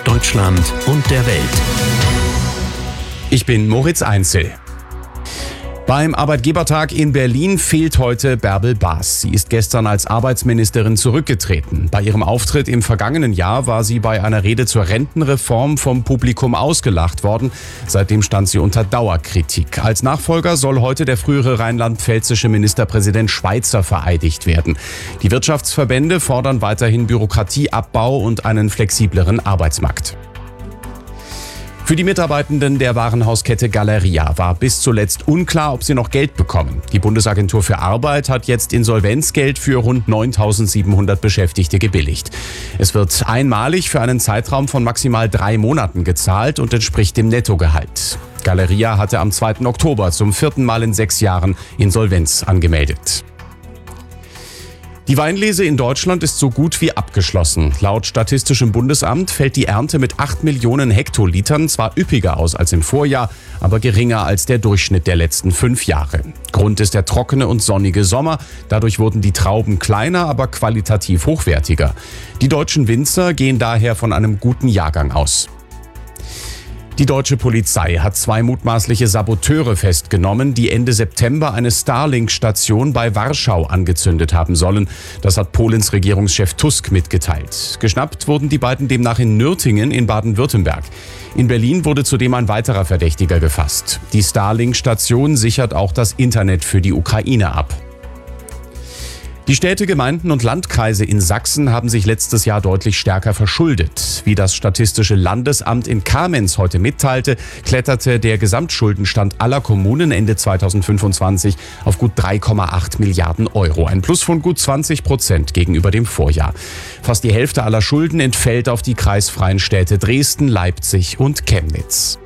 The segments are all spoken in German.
Deutschland und der Welt. Ich bin Moritz Einzel. Beim Arbeitgebertag in Berlin fehlt heute Bärbel Baas. Sie ist gestern als Arbeitsministerin zurückgetreten. Bei ihrem Auftritt im vergangenen Jahr war sie bei einer Rede zur Rentenreform vom Publikum ausgelacht worden. Seitdem stand sie unter Dauerkritik. Als Nachfolger soll heute der frühere rheinland-pfälzische Ministerpräsident Schweizer vereidigt werden. Die Wirtschaftsverbände fordern weiterhin Bürokratieabbau und einen flexibleren Arbeitsmarkt. Für die Mitarbeitenden der Warenhauskette Galeria war bis zuletzt unklar, ob sie noch Geld bekommen. Die Bundesagentur für Arbeit hat jetzt Insolvenzgeld für rund 9.700 Beschäftigte gebilligt. Es wird einmalig für einen Zeitraum von maximal 3 Monaten gezahlt und entspricht dem Nettogehalt. Galeria hatte am 2. Oktober zum 4. Mal in 6 Jahren Insolvenz angemeldet. Die Weinlese in Deutschland ist so gut wie abgeschlossen. Laut Statistischem Bundesamt fällt die Ernte mit 8 Millionen Hektolitern zwar üppiger aus als im Vorjahr, aber geringer als der Durchschnitt der letzten 5 Jahre. Grund ist der trockene und sonnige Sommer. Dadurch wurden die Trauben kleiner, aber qualitativ hochwertiger. Die deutschen Winzer gehen daher von einem guten Jahrgang aus. Die deutsche Polizei hat 2 mutmaßliche Saboteure festgenommen, die Ende September eine Starlink-Station bei Warschau angezündet haben sollen. Das hat Polens Regierungschef Tusk mitgeteilt. Geschnappt wurden die beiden demnach in Nürtingen in Baden-Württemberg. In Berlin wurde zudem ein weiterer Verdächtiger gefasst. Die Starlink-Station sichert auch das Internet für die Ukraine ab. Die Städte, Gemeinden und Landkreise in Sachsen haben sich letztes Jahr deutlich stärker verschuldet. Wie das Statistische Landesamt in Kamenz heute mitteilte, kletterte der Gesamtschuldenstand aller Kommunen Ende 2025 auf gut 3,8 Milliarden Euro. Ein Plus von gut 20% gegenüber dem Vorjahr. Fast die Hälfte aller Schulden entfällt auf die kreisfreien Städte Dresden, Leipzig und Chemnitz.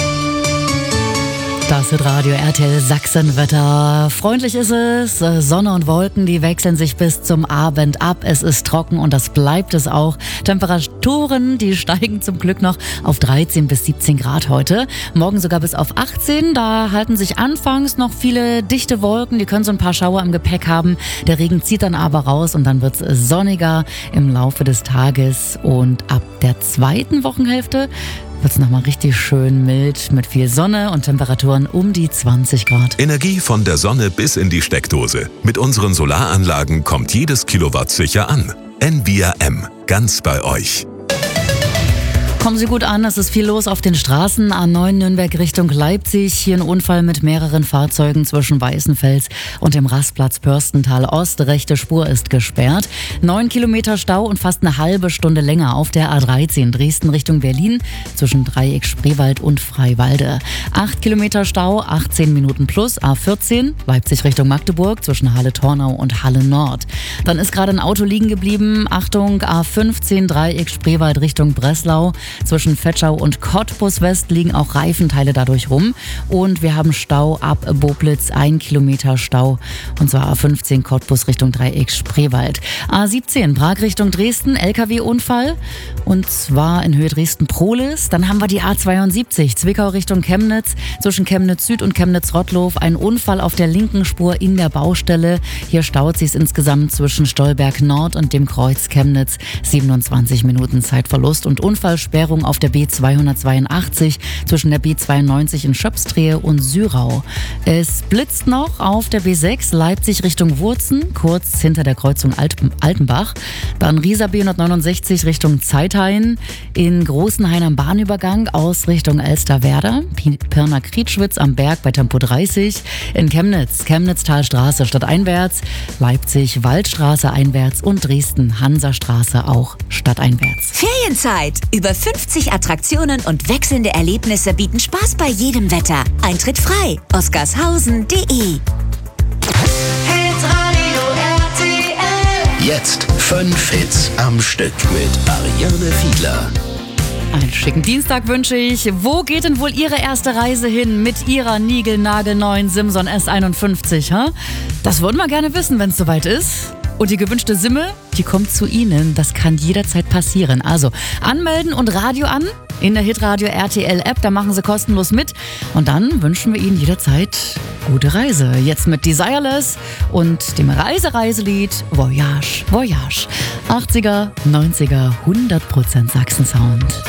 Das wird Radio RTL Sachsenwetter. Freundlich ist es, Sonne und Wolken, die wechseln sich bis zum Abend ab. Es ist trocken und das bleibt es auch. Temperaturen, die steigen zum Glück noch auf 13 bis 17 Grad heute. Morgen sogar bis auf 18. Da halten sich anfangs noch viele dichte Wolken. Die können so ein paar Schauer im Gepäck haben. Der Regen zieht dann aber raus und dann wird es sonniger im Laufe des Tages. Und ab der zweiten Wochenhälfte wird es nochmal richtig schön mild mit viel Sonne und Temperaturen um die 20 Grad. Energie von der Sonne bis in die Steckdose. Mit unseren Solaranlagen kommt jedes Kilowatt sicher an. Envia M. Ganz bei euch. Kommen Sie gut an, es ist viel los auf den Straßen. A9 Nürnberg Richtung Leipzig. Hier ein Unfall mit mehreren Fahrzeugen zwischen Weißenfels und dem Rastplatz Pörstental Ost. Rechte Spur ist gesperrt. 9 Kilometer Stau und fast eine halbe Stunde länger auf der A13 Dresden Richtung Berlin zwischen Dreieck Spreewald und Freiwalde. 8 Kilometer Stau, 18 Minuten plus. A14 Leipzig Richtung Magdeburg zwischen Halle-Tornau und Halle Nord. Dann ist gerade ein Auto liegen geblieben. Achtung, A15 Dreieck Spreewald Richtung Breslau. Zwischen Vetschau und Cottbus West liegen auch Reifenteile dadurch rum. Und wir haben Stau ab Boblitz, 1 Kilometer Stau. Und zwar A15 Cottbus Richtung Dreieck Spreewald. A17 Prag Richtung Dresden, LKW-Unfall. Und zwar in Höhe Dresden-Prohlis. Dann haben wir die A72 Zwickau Richtung Chemnitz. Zwischen Chemnitz Süd und Chemnitz-Rottlow ein Unfall auf der linken Spur in der Baustelle. Hier staut sich insgesamt zwischen Stolberg Nord und dem Kreuz Chemnitz. 27 Minuten Zeitverlust und Unfallsperrung auf der B282 zwischen der B92 in Schöpstrehe und Syrau. Es blitzt noch auf der B6 Leipzig Richtung Wurzen, kurz hinter der Kreuzung Altenbach. Dann Riesa B169 Richtung Zeithain, in Großenhain am Bahnübergang aus Richtung Elsterwerda, Pirna-Krietschwitz am Berg bei Tempo 30, in Chemnitz, Chemnitz-Talstraße stadteinwärts, Leipzig Waldstraße einwärts und Dresden Hansastraße auch stadteinwärts. Ferienzeit! Über 50 Attraktionen und wechselnde Erlebnisse bieten Spaß bei jedem Wetter. Eintritt frei. oskarshausen.de. Hitradio RTL. Jetzt 5 Hits am Stück mit Ariane Fiedler. Einen schicken Dienstag wünsche ich. Wo geht denn wohl Ihre erste Reise hin mit Ihrer niegelnagelneuen Simson S51? Das würden wir gerne wissen, wenn es soweit ist. Und die gewünschte Simme, die kommt zu Ihnen. Das kann jederzeit passieren. Also anmelden und Radio an in der Hitradio RTL App. Da machen Sie kostenlos mit. Und dann wünschen wir Ihnen jederzeit gute Reise. Jetzt mit Desireless und dem Reiselied Voyage, Voyage. 80er, 90er, 100% Sachsen-Sound.